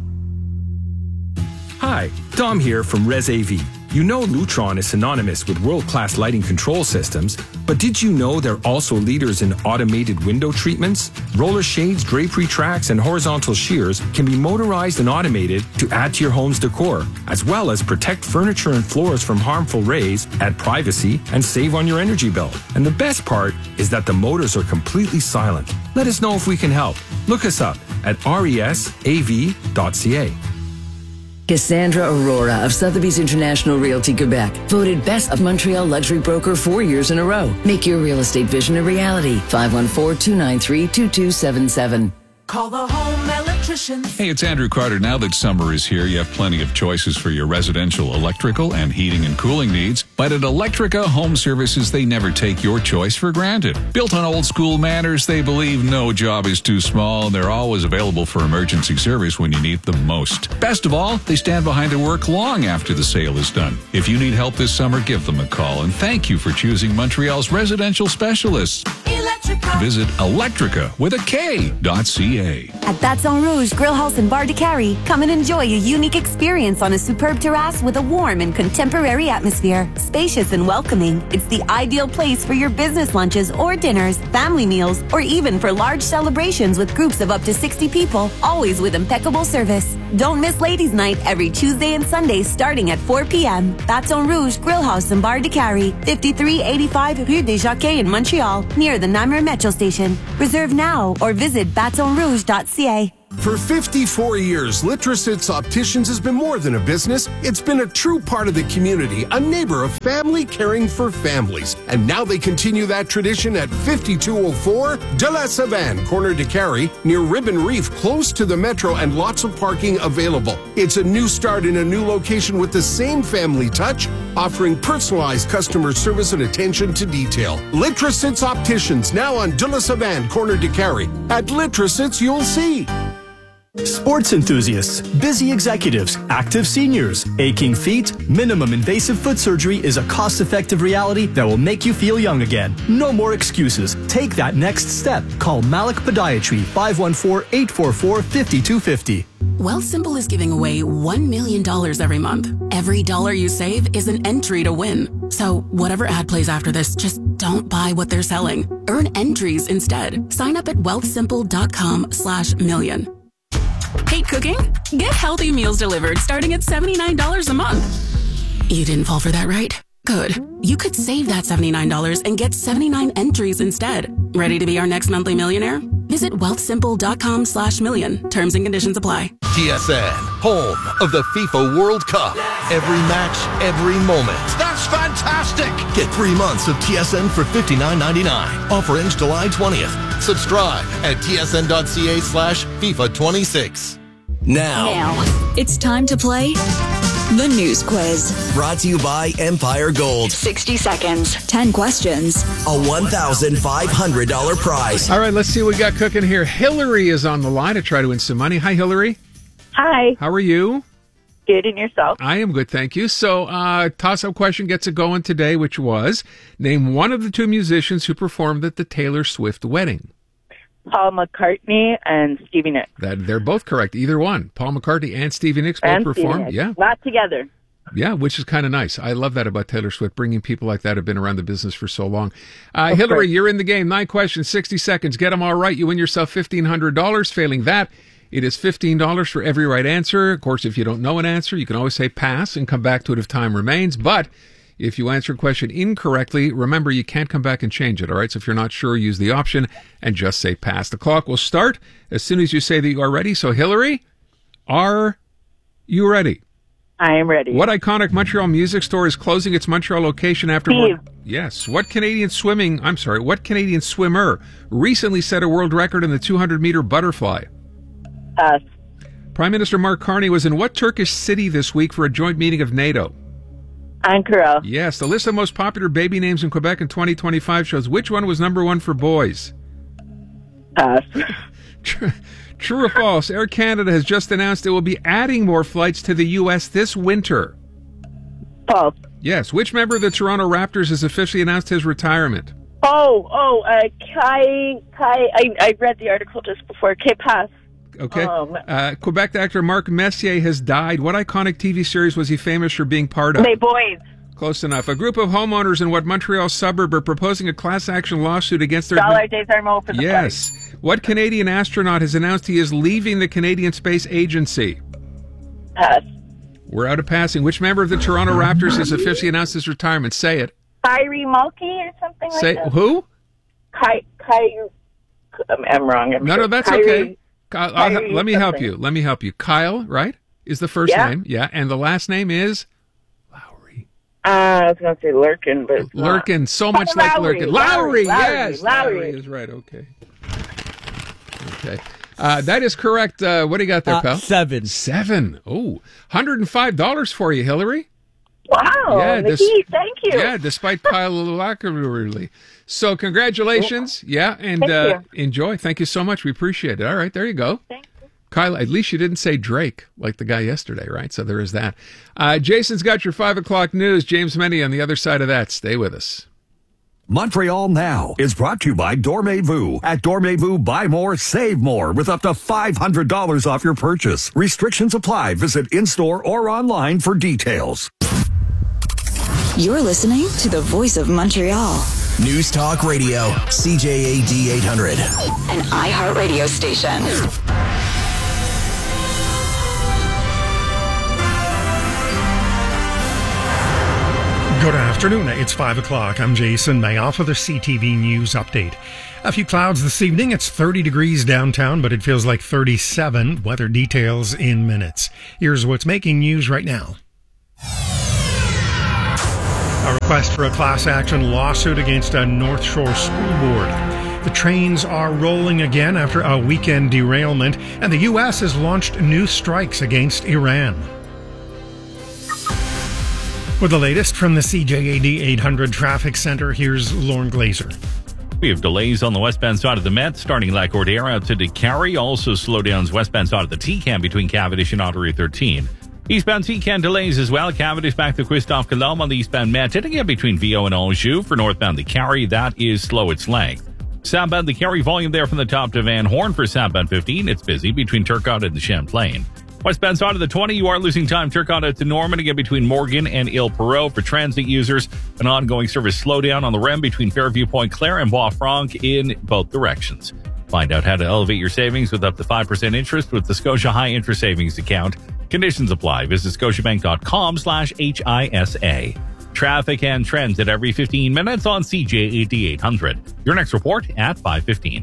Hi, Dom here from Res A V. You know Lutron is synonymous with world-class lighting control systems, but did you know they're also leaders in automated window treatments? Roller shades, drapery tracks, and horizontal shears can be motorized and automated to add to your home's decor, as well as protect furniture and floors from harmful rays, add privacy, and save on your energy bill. And the best part is that the motors are completely silent. Let us know if we can help. Look us up at res a v dot c a. Cassandra Aurora of Sotheby's International Realty Quebec, voted Best of Montreal Luxury Broker four years in a row. Make your real estate vision a reality. five one four, two nine three, two two seven seven. Call the home electricians. Hey, it's Andrew Carter. Now that summer is here, you have plenty of choices for your residential electrical and heating and cooling needs. But at Electrica Home Services, they never take your choice for granted. Built on old school manners, they believe no job is too small, and they're always available for emergency service when you need them most. Best of all, they stand behind their work long after the sale is done. If you need help this summer, give them a call. And thank you for choosing Montreal's residential specialists. Electrica. Visit Electrica with a K dot C A. At Baton Rouge Grill House and Bar de Carry, come and enjoy a unique experience on a superb terrace with a warm and contemporary atmosphere. Spacious and welcoming, it's the ideal place for your business lunches or dinners, family meals, or even for large celebrations with groups of up to sixty people, always with impeccable service. Don't miss Ladies' Night every Tuesday and Sunday starting at four p.m. Baton Rouge Grill House and Bar de Carry, fifty-three eighty-five Rue des Jacquets in Montreal, near the Namur Metro Station. Reserve now or visit baton rouge dot c a. For fifty-four years, Litrosits Opticians has been more than a business. It's been a true part of the community, a neighbor, a family caring for families. And now they continue that tradition at fifty-two oh four De La Savane, corner de Carry, near Ribbon Reef, close to the metro, and lots of parking available. It's a new start in a new location with the same family touch, offering personalized customer service and attention to detail. Litrosits Opticians, now on De La Savane, corner de Carry. At Litrosits, you'll see. Sports enthusiasts, busy executives, active seniors, aching feet, minimum invasive foot surgery is a cost-effective reality that will make you feel young again. No more excuses. Take that next step. Call Malik Podiatry, five one four, eight four four, five two five zero. Wealthsimple is giving away one million dollars every month. Every dollar you save is an entry to win. So whatever ad plays after this, just don't buy what they're selling. Earn entries instead. Sign up at wealthsimple.com slash million. Hate cooking? Get healthy meals delivered starting at seventy-nine dollars a month. You didn't fall for that, right? Good. You could save that seventy-nine dollars and get seventy-nine entries instead. Ready to be our next monthly millionaire? Visit wealthsimple.com slash million. Terms and conditions apply. T S N, home of the FIFA World Cup. Every match, every moment. That's fantastic! Get three months of T S N for fifty-nine ninety-nine. Offer ends July twentieth. Subscribe at tsn.ca slash FIFA 26. Now. Now, it's time to play the news quiz. Brought to you by Empire Gold. sixty seconds, ten questions, a one thousand five hundred dollars prize. All right, let's see what we got cooking here. Hillary is on the line to try to win some money. Hi, Hillary. Hi. How are you? Good, and yourself? I am good, thank you. So, uh, toss-up question gets it going today, which was, name one of the two musicians who performed at the Taylor Swift wedding. Paul McCartney and Stevie Nicks. That they're both correct. Either one. Paul McCartney and Stevie Nicks both and performed. Yeah. Not together. Yeah, which is kind of nice. I love that about Taylor Swift, bringing people like that who've been around the business for so long. Uh, Hillary, course. You're in the game. Nine questions, sixty seconds. Get them all right. You win yourself fifteen hundred dollars. Failing that, it is fifteen dollars for every right answer. Of course, if you don't know an answer, you can always say pass and come back to it if time remains. But if you answer a question incorrectly, remember you can't come back and change it, all right? So if you're not sure, use the option and just say pass. The clock will start as soon as you say that you are ready. So, Hillary, are you ready? I am ready. What iconic Montreal music store is closing its Montreal location after... Steve. What, yes. What Canadian swimming... I'm sorry. What Canadian swimmer recently set a world record in the two hundred meter butterfly? Pass. Prime Minister Mark Carney was in what Turkish city this week for a joint meeting of NATO? Ankara. Yes. The list of most popular baby names in Quebec in twenty twenty-five shows which one was number one for boys? Pass. True or false? Air Canada has just announced it will be adding more flights to the U S this winter. False. Yes. Which member of the Toronto Raptors has officially announced his retirement? Oh, oh, uh, Kai, Kai, I, I read the article just before. Okay, pass. Okay. Um, uh, Quebec actor Marc Messier has died. What iconic T V series was he famous for being part of? Les Boys. Close enough. A group of homeowners in what Montreal suburb are proposing a class action lawsuit against their... Dollar Des Armeaux for the Yes. Flight. What Canadian astronaut has announced he is leaving the Canadian Space Agency? Pass. We're out of passing. Which member of the Toronto Raptors has officially announced his retirement? Say it. Kyrie Mulkey or something Say like that? who? Ky, Ky, I'm, I'm wrong. I'm no, sure. no, that's Kyrie, okay. Kyle, I'll, Kyrie let me something. help you. Let me help you. Kyle, right, is the first Yeah. name. Yeah, and the last name is? Uh, I was going to say Lurkin, but it's not. Lurkin. So much Lowry, like Lurkin. Lowry, Lowry, Lowry, yes. Lowry. Lowry is right. Okay. Okay. Uh, that is correct. Uh, what do you got there, Uh, pal? seven. Seven. Oh, one hundred five dollars for you, Hillary. Wow, Yeah, Mickey, this- thank you. Yeah, despite Kyle Lackerly. So congratulations. Yeah, and Thank uh, enjoy. Thank you so much. We appreciate it. All right, there you go. Thank you. Kyle, at least you didn't say Drake like the guy yesterday, right? So there is that. Uh, Jason's got your five o'clock news. James Menny on the other side of that. Stay with us. Montreal Now is brought to you by Dormez-vous. At Dormez-vous, buy more, save more with up to five hundred dollars off your purchase. Restrictions apply. Visit in-store or online for details. You're listening to the voice of Montreal. News Talk Radio, C J A D eight hundred. An iHeartRadio station. Good afternoon. It's five o'clock. I'm Jason Mayoff with the C T V News Update. A few clouds this evening. It's thirty degrees downtown, but it feels like thirty-seven. Weather details in minutes. Here's what's making news right now. A request for a class action lawsuit against a North Shore school board. The trains are rolling again after a weekend derailment, and the U S has launched new strikes against Iran. With the latest from the C J A D eight hundred Traffic Center, here's Lauren Glazer. We have delays on the westbound side of the Met, starting Lac-Ordere out to DeCarry. Also slowdowns westbound side of the T-Can between Cavendish and Auto Route thirteen. Eastbound T-Can delays as well. Cavendish back to Christophe Colomb on the eastbound Met. Hitting it between Viau and Anjou. For northbound DeCarry, that is slow its length. Southbound DeCarry volume there from the top to Van Horn. For southbound fifteen, it's busy between Turcotte and the Champlain. Westbound side of the twenty, you are losing time. Turcotte to Norman again between Morgan and Ile Perrot. For transit users, an ongoing service slowdown on the R E M between Fairview Point Claire and Bois Franc in both directions. Find out how to elevate your savings with up to five percent interest with the Scotia High Interest Savings Account. Conditions apply. Visit scotiabank.com slash HISA. Traffic and trends at every fifteen minutes on C J A D eight hundred. Your next report at five fifteen.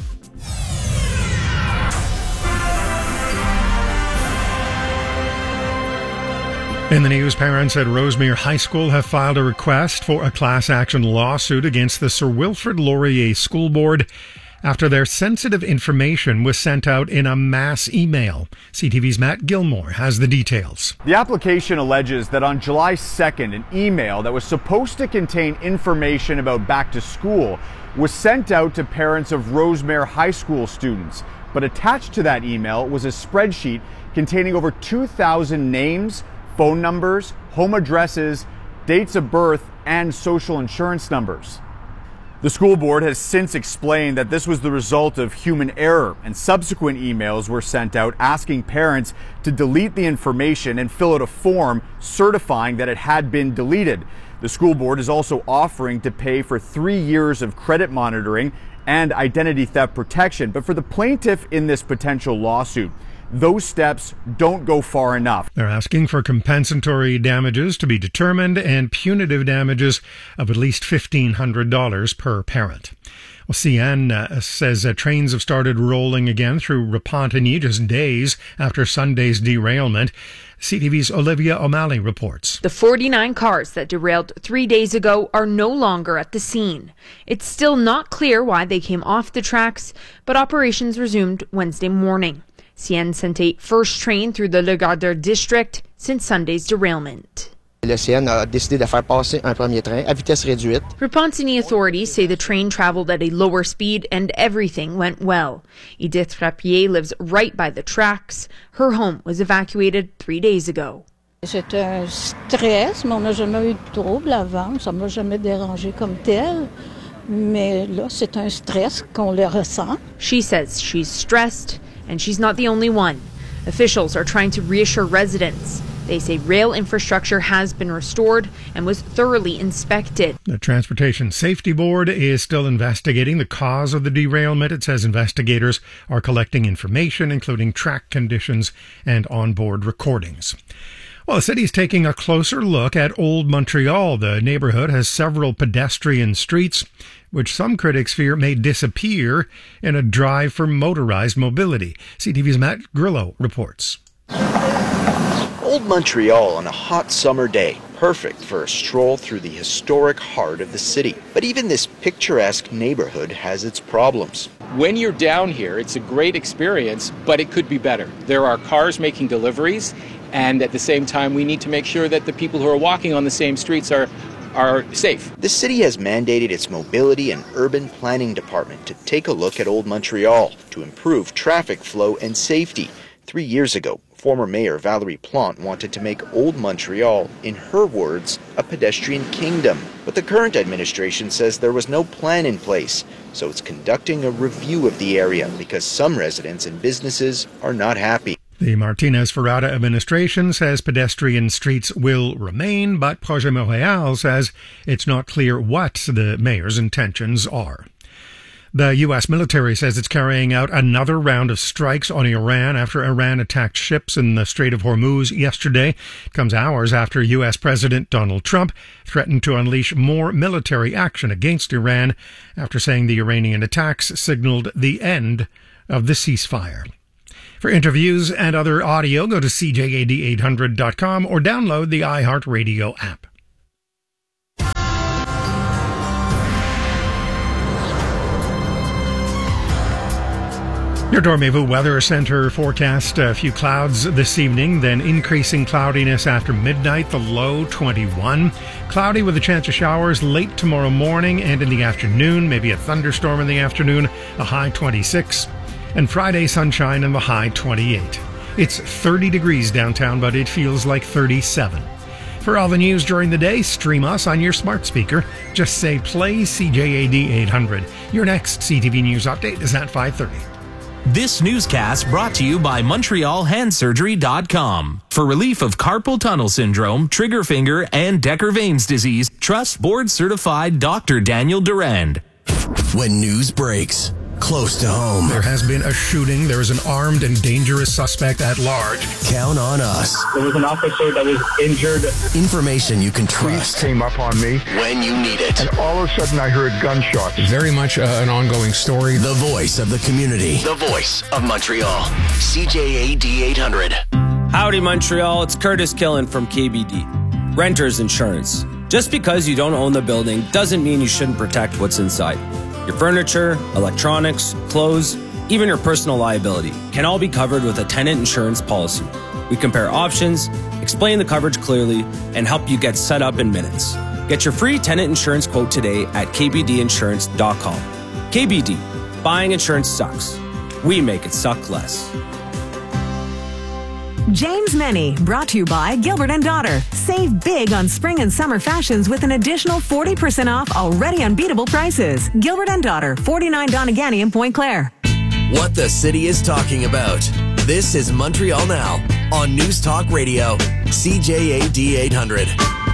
In the news, parents at Rosemere High School have filed a request for a class action lawsuit against the Sir Wilfrid Laurier School Board after their sensitive information was sent out in a mass email. C T V's Matt Gilmore has the details. The application alleges that on July second, an email that was supposed to contain information about back to school was sent out to parents of Rosemere High School students. But attached to that email was a spreadsheet containing over two thousand names, phone numbers, home addresses, dates of birth, and social insurance numbers. The school board has since explained that this was the result of human error, and subsequent emails were sent out asking parents to delete the information and fill out a form certifying that it had been deleted. The school board is also offering to pay for three years of credit monitoring and identity theft protection. But for the plaintiff in this potential lawsuit, those steps don't go far enough. They're asking for compensatory damages to be determined and punitive damages of at least fifteen hundred dollars per parent. Well, C N uh, says uh, trains have started rolling again through Repentigny just days after Sunday's derailment. C T V's Olivia O'Malley reports. The forty-nine cars that derailed three days ago are no longer at the scene. It's still not clear why they came off the tracks, but operations resumed Wednesday morning. C N sent a first train through the Legardeur district since Sunday's derailment. Le C N a décidé de faire passer un premier train à vitesse réduite. Repentigny authorities say the train traveled at a lower speed and everything went well. Edith Frappier lives right by the tracks. Her home was evacuated three days ago. C'est un stress, mais on n'a jamais eu de trouble avant. Ça m'a jamais dérangé comme tel. Mais là, c'est un stress qu'on le ressent. She says she's stressed, and she's not the only one. Officials are trying to reassure residents. They say rail infrastructure has been restored and was thoroughly inspected. The Transportation Safety Board is still investigating the cause of the derailment. It says investigators are collecting information, including track conditions and onboard recordings. Well, the city's taking a closer look at Old Montreal. The neighborhood has several pedestrian streets, which some critics fear may disappear in a drive for motorized mobility. C T V's Matt Grillo reports. Old Montreal on a hot summer day, perfect for a stroll through the historic heart of the city. But even this picturesque neighborhood has its problems. when you're down here, it's a great experience, but it could be better. There are cars making deliveries, and at the same time, we need to make sure that the people who are walking on the same streets are are safe. The city has mandated its mobility and urban planning department to take a look at Old Montreal to improve traffic flow and safety. Three years ago, former Mayor Valerie Plante wanted to make Old Montreal, in her words, a pedestrian kingdom. But the current administration says there was no plan in place, so it's conducting a review of the area because some residents and businesses are not happy. The Martinez-Ferrada administration says pedestrian streets will remain, but Projet Montréal says it's not clear what the mayor's intentions are. The U S military says it's carrying out another round of strikes on Iran after Iran attacked ships in the Strait of Hormuz yesterday. It comes hours after U S President Donald Trump threatened to unleash more military action against Iran after saying the Iranian attacks signaled the end of the ceasefire. For interviews and other audio, go to C J A D eight hundred dot com or download the iHeartRadio app. Your Dormez-vous Weather Center forecast: a few clouds this evening, then increasing cloudiness after midnight, the low twenty-one. Cloudy with a chance of showers late tomorrow morning and in the afternoon, maybe a thunderstorm in the afternoon, a high twenty-six. And Friday, sunshine and the high twenty-eight. It's thirty degrees downtown, but it feels like thirty-seven. For all the news during the day, stream us on your smart speaker. Just say play C J A D eight hundred. Your next C T V News update is at five thirty. This newscast brought to you by Montreal Hand Surgery dot com. For relief of carpal tunnel syndrome, trigger finger, and Decker-Vames disease, trust board-certified Doctor Daniel Durand. When news breaks close to home, there has been a shooting. There is an armed and dangerous suspect at large. Count on us. There was an officer that was injured. Information you can trust. Police came up on me when you need it. And all of a sudden I heard gunshots. Very much uh, an ongoing story. The voice of the community. The voice of Montreal. C J A D eight hundred. Howdy, Montreal. It's Curtis Killen from K B D. Renters Insurance. Just because you don't own the building doesn't mean you shouldn't protect what's inside. Your furniture, electronics, clothes, even your personal liability can all be covered with a tenant insurance policy. We compare options, explain the coverage clearly, and help you get set up in minutes. Get your free tenant insurance quote today at K B D insurance dot com. K B D, buying insurance sucks. We make it suck less. James Meny, brought to you by Gilbert and Daughter. Save big on spring and summer fashions with an additional forty percent off already unbeatable prices. Gilbert and Daughter, forty-nine Donegany in Point Claire. What the city is talking about. This is Montreal Now on News Talk Radio, C J A D eight hundred.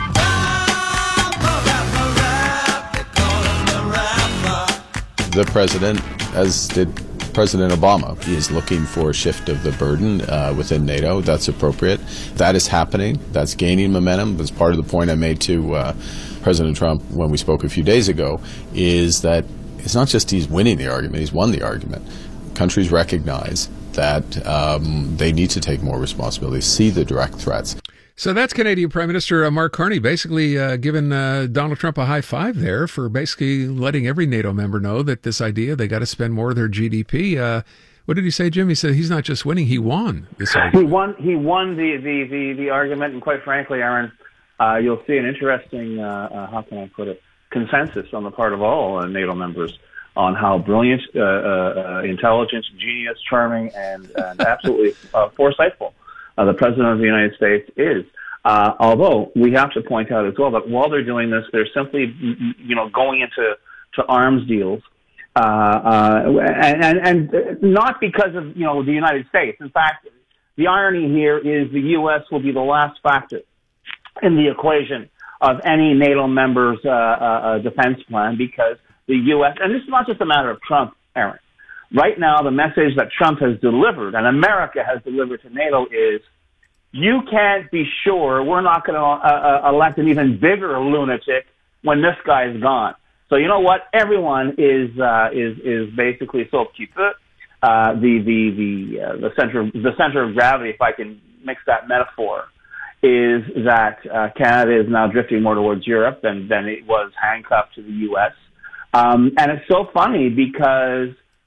The president, as did President Obama, he is looking for a shift of the burden uh, within NATO. That's appropriate. That is happening. That's gaining momentum. That's part of the point I made to uh, President Trump when we spoke a few days ago, is that it's not just he's winning the argument, he's won the argument. Countries recognize that um, they need to take more responsibility, see the direct threats. So that's Canadian Prime Minister uh, Mark Carney basically uh, giving uh, Donald Trump a high five there for basically letting every NATO member know that this idea, they got to spend more of their G D P. Uh, what did he say, Jim? He said he's not just winning, he won this argument. He won, he won the, the, the, the argument, and quite frankly, Aaron, uh, you'll see an interesting, uh, uh, how can I put it, consensus on the part of all uh, NATO members on how brilliant, uh, uh, intelligent, genius, charming, and, and absolutely uh, foresightful Uh, the President of the United States is. Uh, although we have to point out as well that while they're doing this, they're simply, you know, going into to arms deals, uh, uh, and, and, and not because of, you know, the United States. In fact, the irony here is the U S will be the last factor in the equation of any NATO member's uh, uh, defense plan, because the U S, and this is not just a matter of Trump, Aaron. Right now, the message that Trump has delivered and America has delivered to NATO is, you can't be sure we're not going to uh, uh, elect an even bigger lunatic when this guy's gone. So you know what? Everyone is uh, is is basically so petit peu. Uh, the the the uh, the center the center of gravity, if I can mix that metaphor, is that uh, Canada is now drifting more towards Europe than than it was handcuffed to the U S. Um, and it's so funny because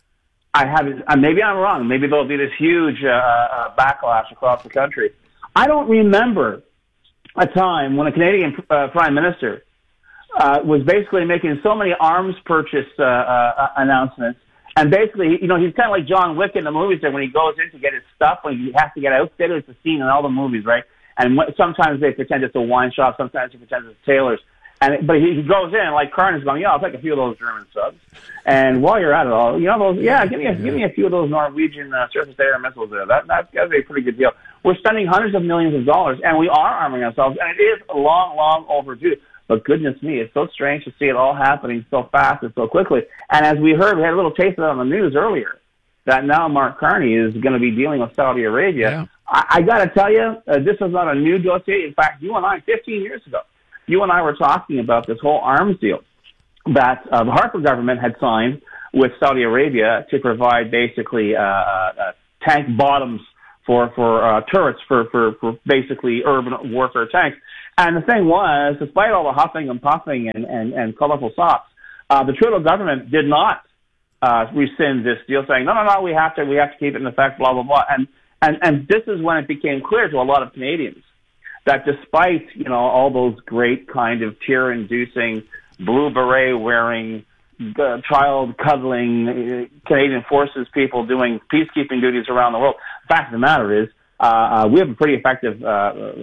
I haven't. Uh, maybe I'm wrong. Maybe there'll be this huge uh, uh, backlash across the country. I don't remember a time when a Canadian uh, Prime Minister uh, was basically making so many arms purchase uh, uh, announcements. And basically, you know, he's kind of like John Wick in the movies there when he goes in to get his stuff, when he has to get outfitted. It's a scene in all the movies, right? And what, sometimes they pretend it's a wine shop, sometimes they pretend it's tailors. And But he, he goes in, and like Carney's going, yeah, I'll take a few of those German subs. And while you're at it all, you know, those, yeah, give me a, give me a few of those Norwegian uh, surface to air missiles there. That, that's got to be a pretty good deal. We're spending hundreds of millions of dollars, and we are arming ourselves, and it is long, long overdue. But goodness me, it's so strange to see it all happening so fast and so quickly. And as we heard, we had a little taste of it on the news earlier, that now Mark Carney is going to be dealing with Saudi Arabia. Yeah. I, I got to tell you, uh, this is not a new dossier. In fact, you and I, fifteen years ago, you and I were talking about this whole arms deal that uh, the Harper government had signed with Saudi Arabia to provide basically uh, uh, tank bottoms for, for uh, turrets for, for, for basically urban warfare tanks. And the thing was, despite all the huffing and puffing and, and, and colorful socks, uh, the Trudeau government did not uh, rescind this deal, saying, no, no, no, we have to, we have to keep it in effect, blah, blah, blah. And, and, and this is when it became clear to a lot of Canadians that despite, you know, all those great kind of tear-inducing, blue beret-wearing, uh, child-cuddling uh, Canadian Forces people doing peacekeeping duties around the world, the fact of the matter is, Uh, uh, we have a pretty effective uh,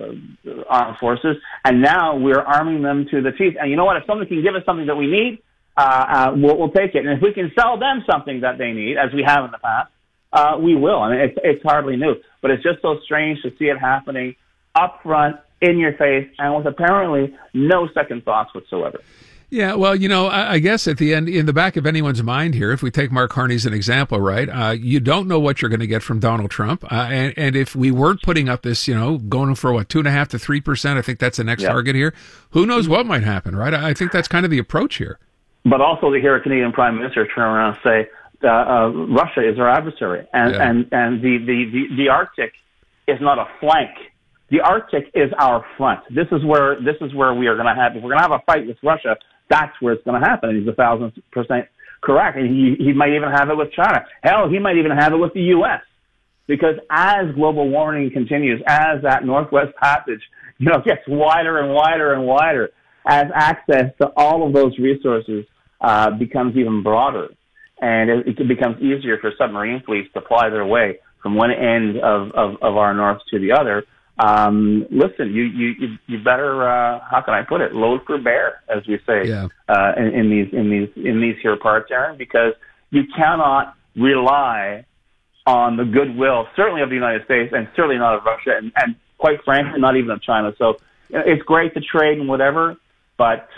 uh, armed forces, and now we're arming them to the teeth. And you know what? If someone can give us something that we need, uh, uh, we'll, we'll take it. And if we can sell them something that they need, as we have in the past, uh, we will. I mean, it's, it's hardly new, but it's just so strange to see it happening up front, in your face, and with apparently no second thoughts whatsoever. Yeah, well, you know, I, I guess at the end, in the back of anyone's mind here, if we take Mark Carney as an example, right, uh, you don't know what you're going to get from Donald Trump. Uh, and, and if we weren't putting up this, you know, going for what, two and a half to three percent, I think that's the next yep. target here. Who knows what might happen, right? I think that's kind of the approach here. But also to hear a Canadian Prime Minister turn around and say, uh, uh, Russia is our adversary. And, yeah. and, and the, the, the, the Arctic is not a flank. The Arctic is our front. This is where, this is where we are going to have, if we're going to have a fight with Russia, that's where it's going to happen. And he's a thousand percent correct. And he, he might even have it with China. Hell, he might even have it with the U S. Because as global warming continues, as that Northwest Passage, you know, gets wider and wider and wider, as access to all of those resources uh, becomes even broader, and it, it becomes easier for submarine fleets to fly their way from one end of, of, of our north to the other. Um, listen, you, you, you better, uh, how can I put it? Load for bear, as we say, yeah. uh, in, in these, in these, in these here parts, Aaron, because you cannot rely on the goodwill, certainly of the United States and certainly not of Russia and, and quite frankly, not even of China. So it's great to trade and whatever, but,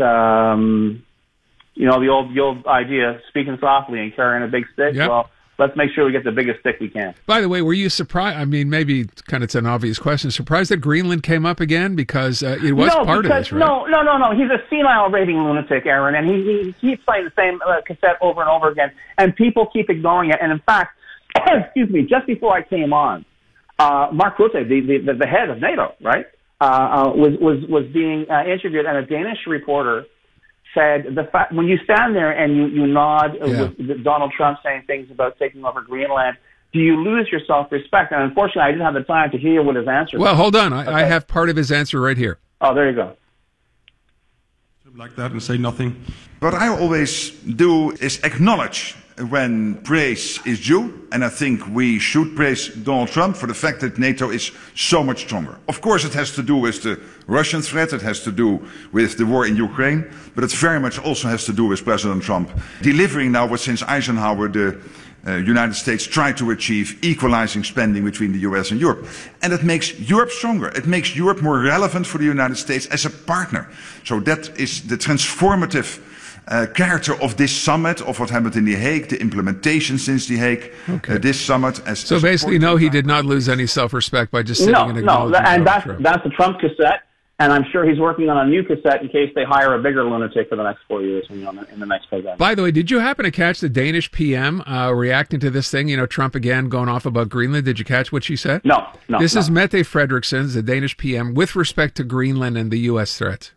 um, you know, the old, the old idea, speaking softly and carrying a big stick, yep. well, let's make sure we get the biggest stick we can. By the way, were you surprised? I mean, maybe kind of it's an obvious question. Surprised that Greenland came up again? Because uh, it was no, part because, of this, right? No, no, no, no. He's a senile raving lunatic, Aaron, and he, he keeps playing the same uh, cassette over and over again, and people keep ignoring it. And in fact, excuse me, just before I came on, uh, Mark Rutte, the, the, the head of NATO, right, uh, uh, was, was, was being uh, interviewed, and a Danish reporter said the fact when you stand there and you, you nod yeah. with Donald Trump saying things about taking over Greenland, do you lose your self-respect? And unfortunately, I didn't have the time to hear what his answer was. Well, hold on. I, okay. I have part of his answer right here. Oh, there you go. Like that and say nothing. What I always do is acknowledge when praise is due, and I think we should praise Donald Trump for the fact that NATO is so much stronger. Of course, it has to do with the Russian threat, it has to do with the war in Ukraine, but it very much also has to do with President Trump delivering now what since Eisenhower the uh, United States tried to achieve, equalizing spending between the U S and Europe. And it makes Europe stronger. It makes Europe more relevant for the United States as a partner. So that is the transformative Uh, character of this summit, of what happened in The Hague, the implementation since The Hague, okay. uh, this summit. As, so as basically, no, he did not lose any self-respect by just sitting no, and no, acknowledging and that's Trump. that's the Trump cassette, and I'm sure he's working on a new cassette in case they hire a bigger lunatic for the next four years in the, in the next program. By the way, did you happen to catch the Danish P M uh, reacting to this thing? You know, Trump again going off about Greenland. Did you catch what she said? No, no. This no. is Mette Frederiksen, the Danish P M, with respect to Greenland and the U S threats.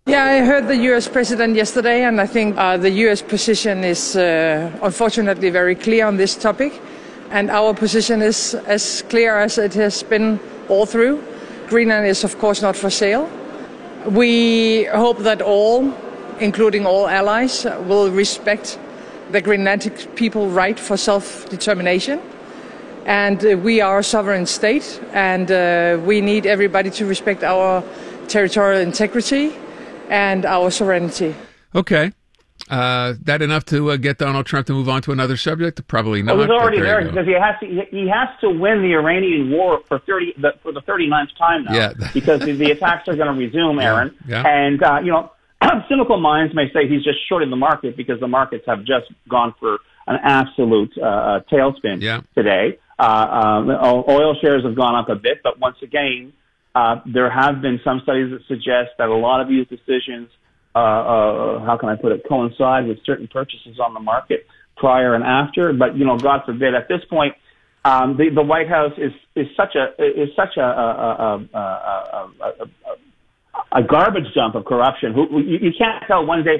Yeah, I heard the U S president yesterday, and I think uh, the U S position is uh, unfortunately very clear on this topic. And our position is as clear as it has been all through. Greenland is, of course, not for sale. We hope that all, including all allies, will respect the Greenlandic people's right for self-determination. And uh, we are a sovereign state, and uh, we need everybody to respect our territorial integrity and our sovereignty. Okay. Uh, that enough to uh, get Donald Trump to move on to another subject? Probably not. Well, he's already there there because he has to. He has to win the Iranian war for thirty the, for the thirty-ninth time now. Yeah. Because the, the attacks are going to resume, Aaron. Yeah. Yeah. And uh, you know, cynical minds may say he's just shorting the market because the markets have just gone for an absolute uh, tailspin yeah. today. Uh, um, oil shares have gone up a bit, but once again, uh, there have been some studies that suggest that a lot of these decisions. Uh, uh, how can I put it, coincide with certain purchases on the market prior and after. But, you know, God forbid, at this point, um, the, the White House is, is such a, is such a, a, a, a, a, a, a garbage dump of corruption. Who, you, you can't tell one day